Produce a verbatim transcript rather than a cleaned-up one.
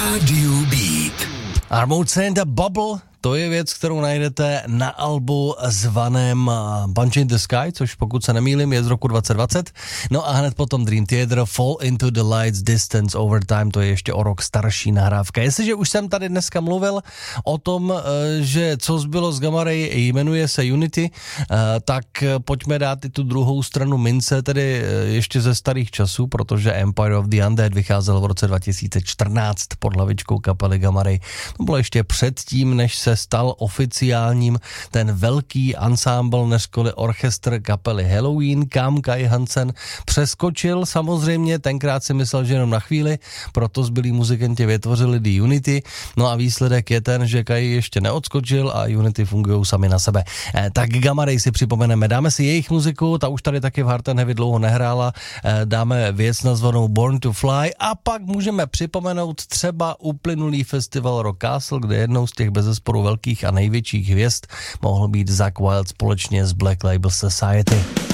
Rádiu Beat. Armored and the Bubble, to je věc, kterou najdete na albu zvaném Punch in the Sky, což pokud se nemýlím je z roku dvacet dvacet. No a hned potom Dream Theater, Fall into the Lights, Distance Over Time, to je ještě o rok starší nahrávka. Jestliže už jsem tady dneska mluvil o tom, že co zbylo z Gamma Ray jmenuje se Unity, tak pojďme dát i tu druhou stranu mince, tedy ještě ze starých časů, protože Empire of the Undead vycházel v roce dva tisíce čtrnáct pod hlavičkou kapely Gamma Ray. To bylo ještě předtím, než se stal oficiálním ten velký ansámbl nežkoli orchestr kapely Halloween, kam Kai Hansen přeskočil. Samozřejmě tenkrát si myslel, že jenom na chvíli, proto zbylí muzikanti vytvořili The Unity. No a výsledek je ten, že Kai ještě neodskočil a Unity fungují sami na sebe. Eh, tak Gamma Ray si připomeneme, dáme si jejich muziku, ta už tady taky v Hard and Heavy dlouho nehrála, eh, dáme věc nazvanou Born to Fly a pak můžeme připomenout třeba uplynulý festival Rock Castle, kde jednou z těch bezesporu velkých a největších hvězd mohl být Zakk Wylde společně s Black Label Society.